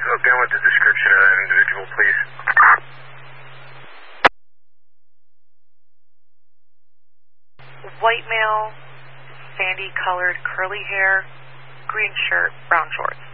Again with the description of that individual, please. White male, sandy colored, curly hair, green shirt, brown shorts.